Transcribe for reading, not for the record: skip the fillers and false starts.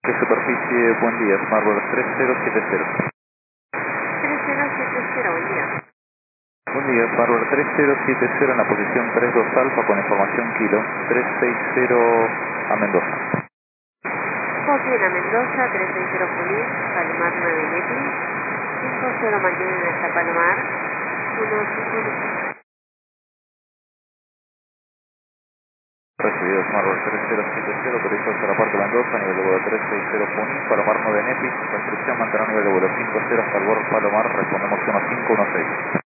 De superficie, buen día, Smartboard 3070. 3070, buen día. Buen día, Smartboard 3070 en la posición 32 Alfa con información kilo 360 a Mendoza. Copien a Mendoza, 360 Junín, Palomar 9 Neti, 50 mantienen hasta Palomar, 151. Recibido Smartboard 3070, autorizado hacia la parte Mendoza, nivel de vuelo 360 Junín, Palomar 9 Nepi, construcción mantener nivel de vuelo 50 hasta el borde Palomar, respondemos 1516.